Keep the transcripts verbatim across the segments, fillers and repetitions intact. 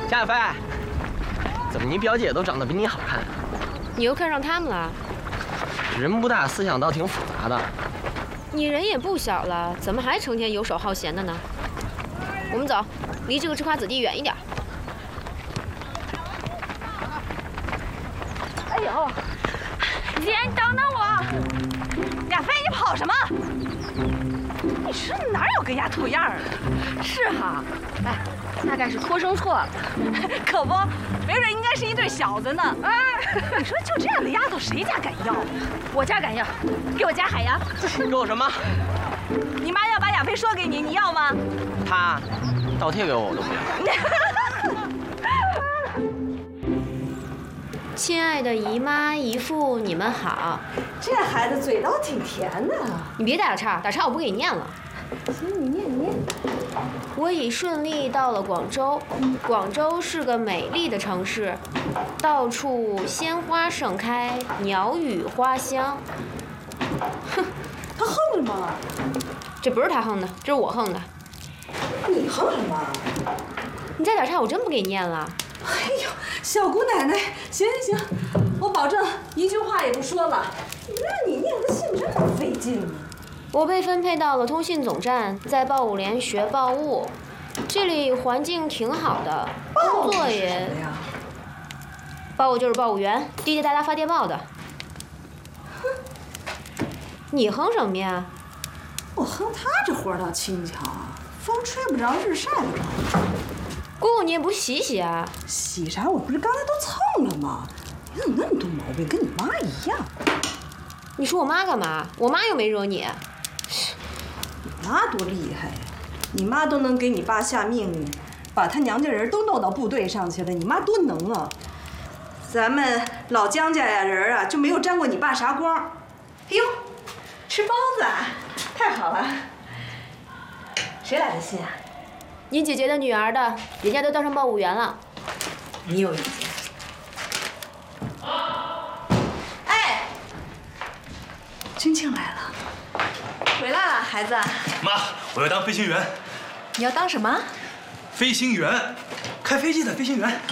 夏飞，怎么你表姐都长得比你好看？ 你又看上他们了？ 人不大，思想倒挺复杂的。 你人也不小了，怎么还成天游手好闲的呢？我们走，离这个吃瓜子地远一点。 哎呦，姐，你等等我！亚飞，你跑什么？你说你哪有个丫头样啊？是哈，哎，大概是托生错了。可不，没准应该是一对小子呢。哎，你说就这样的丫头，谁家敢要？我家敢要，给我家海洋。 给我什么？ 你妈要把亚飞说给你，你要吗？ 她倒贴给我，我都不要。 亲爱的姨妈姨父，你们好。 这孩子嘴倒挺甜的。 你别打岔，打岔我不给你念了。 行，你念你念。 我已顺利到了广州。广州是个美丽的城市，到处鲜花盛开，鸟语花香。 哼，他横着吗？ 这不是他横的，这是我横的。 你横什么？ 你再打岔，我真不给你念了。 哎呦，小姑奶奶，行行行，我保证一句话也不说了。让你念个信这么费劲呢？ 我被分配到了通信总站，在报务连学报务，这里环境挺好的，工作也……报务就是报务员，滴滴答答发电报的。哼，你哼什么呀？ 我哼他这活倒轻巧啊，风吹不着，日晒不着。 姑姑，你也不洗洗啊？ 洗啥？我不是刚才都蹭了吗？你怎么那么多毛病，跟你妈一样？ 你说我妈干嘛？我妈又没惹你。 你妈多厉害呀！你妈都能给你爸下命令，把他娘家人都弄到部队上去了。你妈多能啊！咱们老姜家呀人啊就没有沾过你爸啥光。哎呦，吃包子啊，太好了！谁来的信啊？ 你姐姐的女儿的，人家都当上报务员了。 你有意见？哎，君庆来了，回来了，孩子。 妈，我要当飞行员。 你要当什么？ 飞行员，开飞机的飞行员。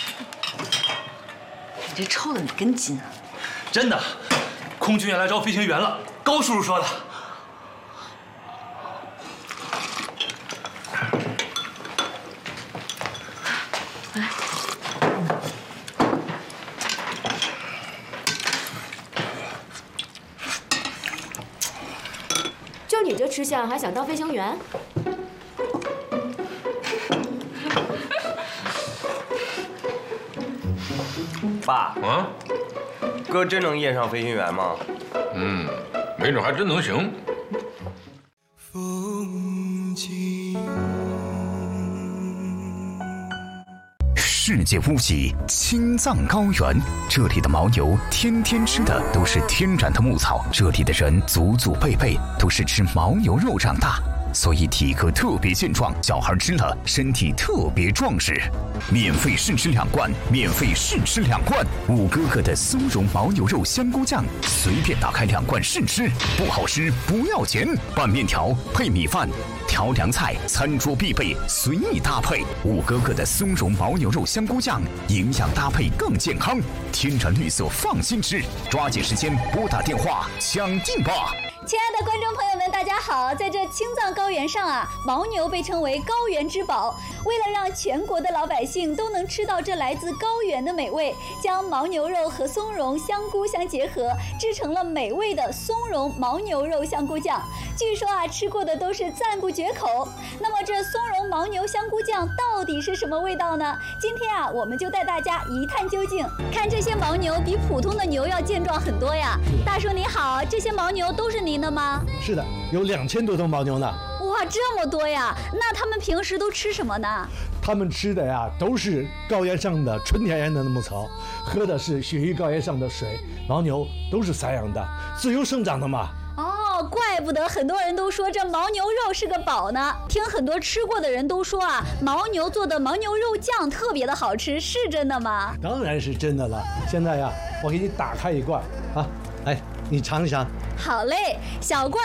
你这抽了哪根筋啊？ 真的，空军也来招飞行员了，高叔叔说的。 就你这吃相，还想当飞行员？ 爸， 啊， 哥真能验上飞行员吗？ 嗯，没准还真能行。 风景。 世界屋脊青藏高原，这里的牦牛天天吃的都是天然的牧草，这里的人祖祖辈辈都是吃牦牛肉长大，所以体格特别健壮，小孩吃了身体特别壮实。免费试吃两罐，免费试吃两罐，五哥哥的松茸牦牛肉香菇酱，随便打开两罐试吃，不好吃不要钱，拌面条配米饭。调凉菜，餐桌必备，随意搭配。五哥哥的松茸牦牛肉香菇酱，营养搭配更健康，天然绿色，放心吃。抓紧时间拨打电话抢订吧！ 亲爱的观众朋友们，大家好！在这青藏高原上啊，牦牛被称为高原之宝。为了让全国的老百姓都能吃到这来自高原的美味，将牦牛肉和松茸、香菇相结合，制成了美味的松茸牦牛肉香菇酱。据说啊，吃过的都是赞不绝口。那么这松茸牦牛香菇酱到底是什么味道呢？今天啊，我们就带大家一探究竟。看这些牦牛比普通的牛要健壮很多呀。大叔你好，这些牦牛都是您的吗？ 是的，有两千多头牦牛呢。 哇，这么多呀！那他们平时都吃什么呢？ 他们吃的呀，都是高原上的纯天然的牧草，喝的是雪域高原上的水。牦牛都是散养的，自由生长的嘛。 哦，怪不得很多人都说这牦牛肉是个宝呢。听很多吃过的人都说啊，牦牛做的牦牛肉酱特别的好吃，是真的吗？ 当然是真的了。现在呀，我给你打开一罐啊，来，你尝一尝。 好嘞，小罐